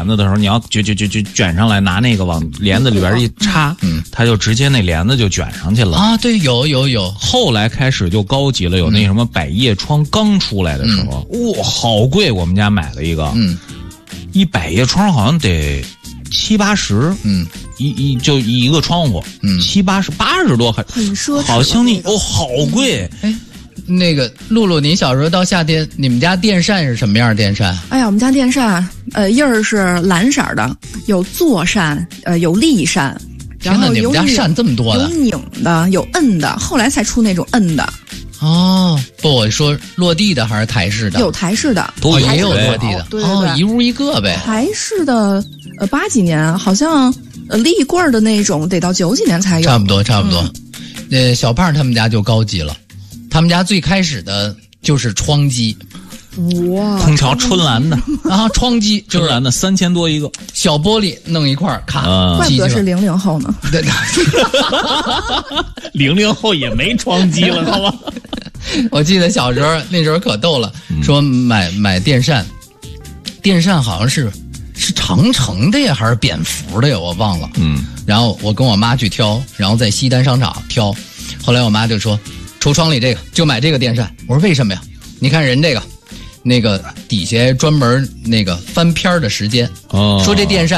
帘子的时候，你要卷上来，拿那个往帘子里边一插，它就直接那帘子就卷上去了啊。对，有。 后来开始就高级了，有那什么百叶窗刚出来的时候，哇，好贵！我们家买了一个，一百叶窗好像得70-80，一个窗户，70-80多， 很奢侈， 好像好贵。 那个露露，你小时候到夏天，你们家电扇是什么样的电扇？ 哎呀，我们家电扇，印儿是蓝色的，有座扇，有立扇，然后你们家扇这么多的， 有拧的，有摁的，后来才出那种摁的。 哦，不，我说落地的还是台式的？ 有台式的， 也有落地的， 对， 一屋一个呗。 台式的，80几年，好像立棍的那种得到90几年才有。 差不多。小胖他们家就高级了。他们家最开始的就是窗机， 哇， 空调春兰的啊，窗机春兰的3000多一个， 小玻璃弄一块儿，咔， 怪不得是00后呢。 对 ，00后也没窗机了，好吧？ 我记得小时候那时候可逗了，说买电扇，电扇好像是长城的呀，还是蝙蝠的呀，我忘了。然后我跟我妈去挑，然后在西单商场挑，后来我妈就说。橱窗里这个就买这个电扇，我说为什么呀？你看人这个，那个底下专门那个翻篇的时间，说这电扇。